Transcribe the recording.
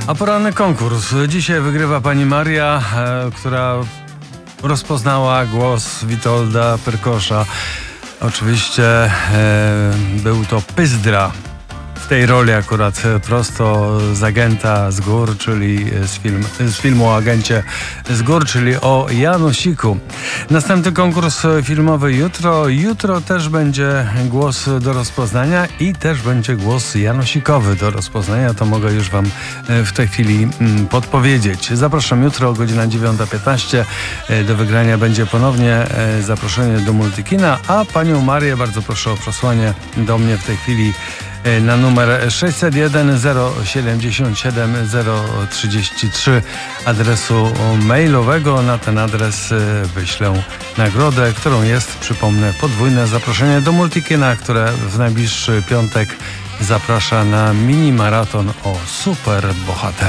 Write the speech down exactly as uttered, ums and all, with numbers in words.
A poranny konkurs. Dzisiaj wygrywa pani Maria, e, która rozpoznała głos Witolda Perkosza. Oczywiście e, był to Pyzdra. W tej roli akurat prosto z agenta z gór, czyli z, film, z filmu o agencie z gór, czyli o Janusiku. Następny konkurs filmowy jutro. Jutro też będzie głos do rozpoznania i też będzie głos janusikowy do rozpoznania. To mogę już wam w tej chwili podpowiedzieć. Zapraszam jutro o godzina dziewiąta piętnaście. Do wygrania będzie ponownie zaproszenie do Multikina, a panią Marię bardzo proszę o przesłanie do mnie w tej chwili na numer sześćset jeden zero siedemdziesiąt siedem zero trzydzieści trzy adresu mailowego. Na ten adres wyślę nagrodę, którą jest, przypomnę, podwójne zaproszenie do Multikina, które w najbliższy piątek zaprasza na mini maraton o super bohaterach.